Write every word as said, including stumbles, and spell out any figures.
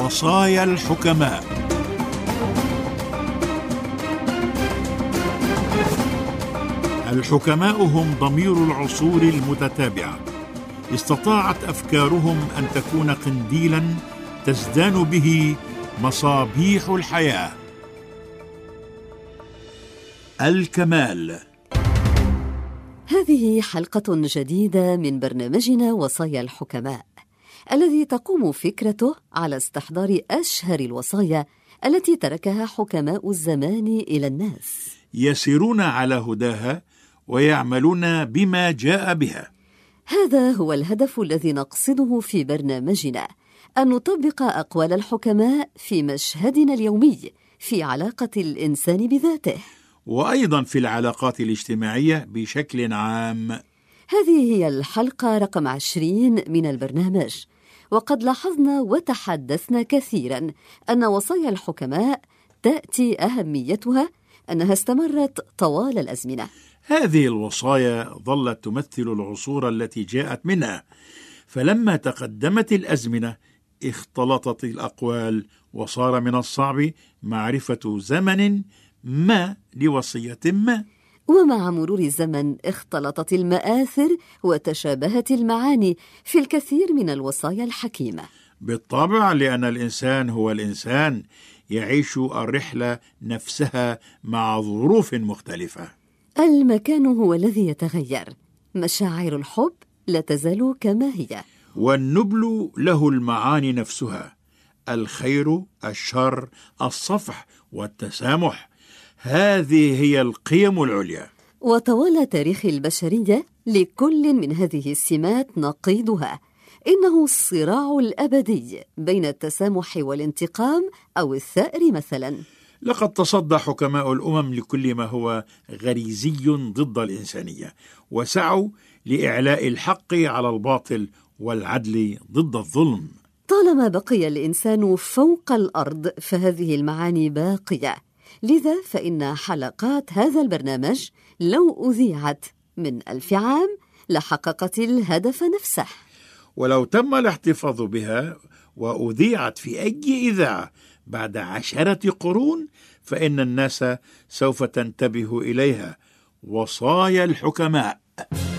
وصايا الحكماء. الحكماء هم ضمير العصور المتتابعة، استطاعت أفكارهم أن تكون قنديلاً تزدان به مصابيح الحياة. الكمال. هذه حلقة جديدة من برنامجنا وصايا الحكماء، الذي تقوم فكرته على استحضار أشهر الوصايا التي تركها حكماء الزمان إلى الناس، يسيرون على هداها ويعملون بما جاء بها. هذا هو الهدف الذي نقصده في برنامجنا، أن نطبق أقوال الحكماء في مشهدنا اليومي في علاقة الإنسان بذاته، وأيضا في العلاقات الاجتماعية بشكل عام. هذه هي الحلقة رقم عشرين من البرنامج، وقد لاحظنا وتحدثنا كثيرا أن وصايا الحكماء تأتي أهميتها أنها استمرت طوال الأزمنة. هذه الوصايا ظلت تمثل العصور التي جاءت منها، فلما تقدمت الأزمنة اختلطت الأقوال، وصار من الصعب معرفة زمن ما لوصية ما. ومع مرور الزمن اختلطت المآثر وتشابهت المعاني في الكثير من الوصايا الحكيمة. بالطبع، لأن الإنسان هو الإنسان، يعيش الرحلة نفسها مع ظروف مختلفة. المكان هو الذي يتغير، مشاعر الحب لا تزال كما هي، والنبل له المعاني نفسها: الخير، الشر، الصفح والتسامح. هذه هي القيم العليا. وطوال تاريخ البشرية لكل من هذه السمات نقيضها، إنه الصراع الأبدي بين التسامح والانتقام أو الثأر مثلا. لقد تصدى حكماء الأمم لكل ما هو غريزي ضد الإنسانية، وسعوا لإعلاء الحق على الباطل والعدل ضد الظلم. طالما بقي الإنسان فوق الأرض فهذه المعاني باقية، لذا فإن حلقات هذا البرنامج لو أذيعت من ألف عام لحققت الهدف نفسه. ولو تم الاحتفاظ بها وأذيعت في أي إذاعة بعد عشرة قرون فإن الناس سوف تنتبه إليها. وصايا الحكماء.